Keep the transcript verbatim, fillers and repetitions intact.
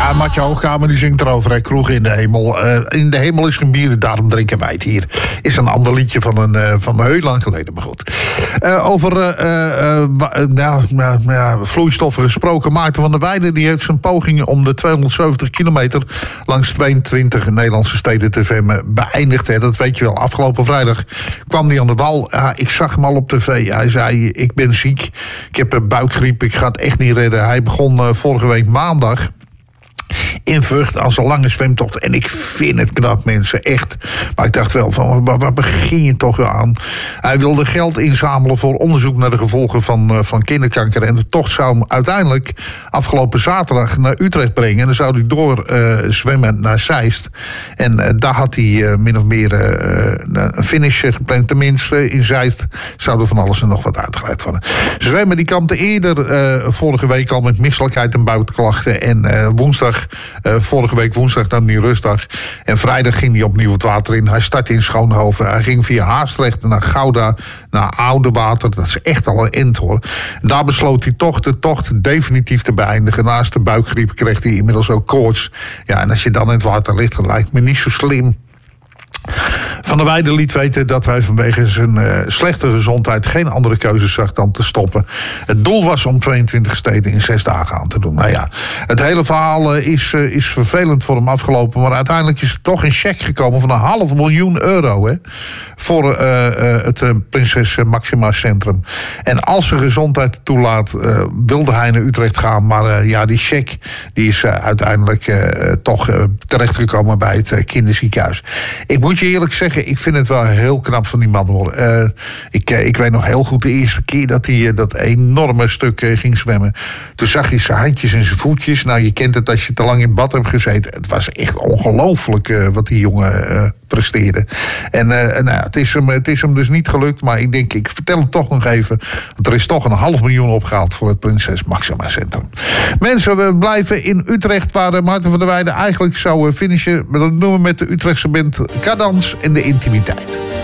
Ja, Matje Hoogkamer die zingt erover, hè, kroeg in de hemel. Uh, in de hemel is geen bier, daarom drinken wij het hier. Is een ander liedje van, een, uh, van heel lang geleden, maar goed. Uh, over uh, uh, uh, nou, nou, nou, vloeistoffen gesproken. Maarten van der Weijden die heeft zijn pogingen om de tweehonderdzeventig kilometer langs tweeëntwintig Nederlandse steden te zwemmen beëindigd. Hè. Dat weet je wel. Afgelopen vrijdag kwam hij aan de wal. Ja, ik zag hem al op tv. Hij zei, ik ben ziek. Ik heb een buikgriep. Ik ga het echt niet redden. Hij begon uh, vorige week maandag in Vught als een lange zwemtocht. En ik vind het knap, mensen, echt. Maar ik dacht wel van, waar, waar begin je toch wel aan? Hij wilde geld inzamelen voor onderzoek naar de gevolgen van, uh, van kinderkanker. En de tocht zou hem uiteindelijk afgelopen zaterdag naar Utrecht brengen. En dan zou hij door uh, zwemmen naar Zeist. En uh, daar had hij uh, min of meer uh, een finish gepland. Tenminste, in Zeist zou er van alles en nog wat uitgeleid worden. Zwemmen die kampte eerder uh, vorige week al met misselijkheid en buikklachten. En uh, woensdag Uh, vorige week woensdag nam hij rustdag. En vrijdag ging hij opnieuw het water in. Hij startte in Schoonhoven. Hij ging via Haastrecht naar Gouda, naar Oudewater. Dat is echt al een end, hoor. En daar besloot hij toch de tocht definitief te beëindigen. Naast de buikgriep kreeg hij inmiddels ook koorts. Ja, en als je dan in het water ligt, dat lijkt me niet zo slim. Van der Weijden liet weten dat hij vanwege zijn uh, slechte gezondheid geen andere keuze zag dan te stoppen. Het doel was om tweeëntwintig steden in zes dagen aan te doen. Nou ja, het hele verhaal uh, is, uh, is vervelend voor hem afgelopen. Maar uiteindelijk is er toch een cheque gekomen van een half miljoen euro. Hè, voor uh, uh, het uh, Prinses Maxima Centrum. En als zijn gezondheid toelaat, uh, wilde hij naar Utrecht gaan. Maar uh, ja, die cheque die is uh, uiteindelijk uh, toch uh, terechtgekomen bij het uh, kinderziekenhuis. Ik moet je eerlijk zeggen, ik vind het wel heel knap van die man, hoor. Uh, ik, uh, ik weet nog heel goed de eerste keer dat hij uh, dat enorme stuk uh, ging zwemmen. Toen zag je zijn handjes en zijn voetjes. Nou, je kent het als je te lang in bad hebt gezeten. Het was echt ongelooflijk uh, wat die jongen uh, presteerde. En uh, nou, het, is hem, het is hem dus niet gelukt. Maar ik denk, ik vertel het toch nog even. Want er is toch een half miljoen opgehaald voor het Prinses Maxima Centrum. Mensen, we blijven in Utrecht, waar uh, Maarten van der Weijden eigenlijk zou uh, finishen. Maar dat doen we met de Utrechtse band Cadans en de Intimiteit.